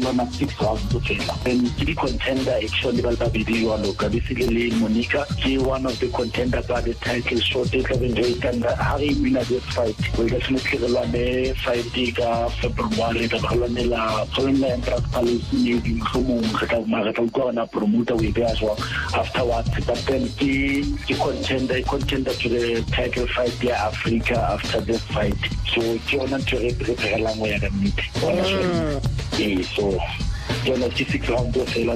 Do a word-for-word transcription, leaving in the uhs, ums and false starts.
lona six rounds to fela. And the contender actually Balbabidi Waloka, basically Monica, she one of the contender by the title short take of enjoyed and Harry winner this fight. We definitely the one fight Diga, February, the Colonella, Colonella and Palace needing Humu, Maratogona, promoter with there as well afterwards. But then the, the contender contender to the title fight there Africa after this fight. So Jonah to represent a long way at the meet. So Jonah six rounds to fela